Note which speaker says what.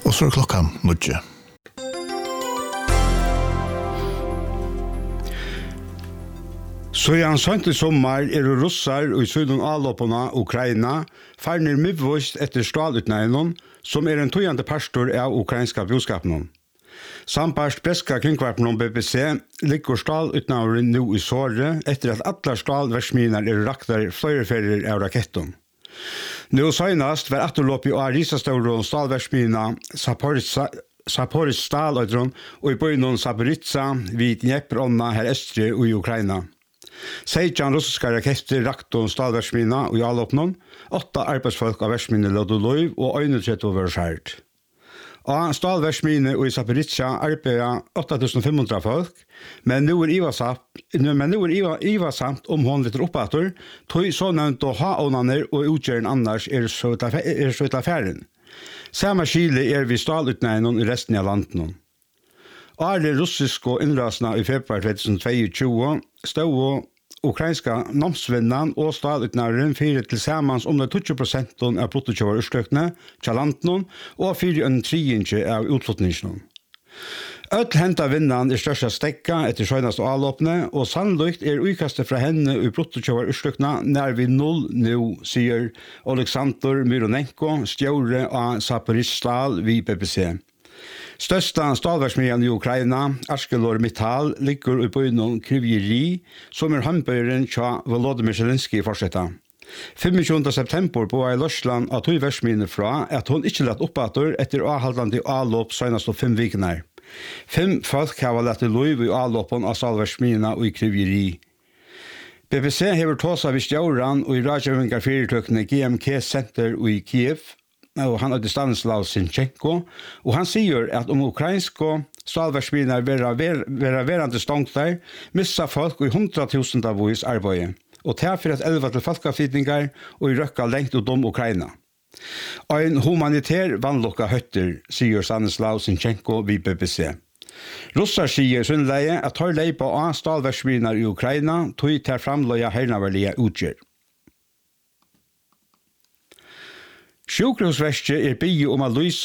Speaker 1: Och så klockan 9.
Speaker 2: Så i sent i sommar russar og i sødung avloppene Ukraina farner midvost etter stålutnægnen, som en tøyende pastor av ukrainska budskapen. Sampast breska kringkvarpen BBC ligger stålutnægnen nå i såret etter at alle stålversminer rakter flere ferier av raketten. Nå senast var etterlopp i risastøyre stålversminer Zaporizhzhia og i byen Zaporizhzhia vid Dniepronna her østre og i Ukraina. 16 russiska raketter rakte stålversmina og i avloppnån, 8 arbeidsfolk av versmine lødde løyv og 31 var skjært. Av stålversmine og i Zaporizhzhia arbeider 8500 folk, men nå ivasamt om hon litt oppater, tog så nevnt å ha ånaner og utgjøren annars så ut affæren. Samme skile vi stålutnægnen i resten av landet. Alle russiske innrasene i februar 2022 stod ukrainska namnsvinnan og stålutnæren fyrir til samans om det 20% av bruttokjøver urstøkene til landet og 4,3% av utflutningen. Öll henta vinnan størsta stekka etter søgnast og avloppene, og sannolikt utkastet fra henne i bruttokjøver urstøkene nær vi 0 nå, sier Oleksandr Mironenko, stjåre av Zaporizhzhia vid BBC. Størsta stålverksmiddelen i Ukraina, ArcelorMittal, ligger i byen Kryvyi, som håndbøyeren til Volodymyr Zelenskyj fortsetter. 25. september på Russland at hun versminer fra at hun ikke lett oppater etter avholdende avlopp senest 5 vekener. 5 folk har lett løyv i avloppen av stålverksmiddelen i Kryvyi. BBC har tåset ved stjåren og i radiovingarfyrirtøkene GMK Center i Kiev, og han Stanislav Sinchenko, og han sier at om ukrainske stålverksminer være verande stångt der, missa folk i 100.000 av vårt arbeid, og til at 11 til folkeflytninger og i røkka lengt ut om Ukraina. En humanitær vannlokka høtter, sier Stanislav Sinchenko vid BBC. Russar sier sunnleie at tar leipa av stålverksminer i Ukraina, tog til framløya hernaverlige utgjør. Sjukrahusverket bygget om å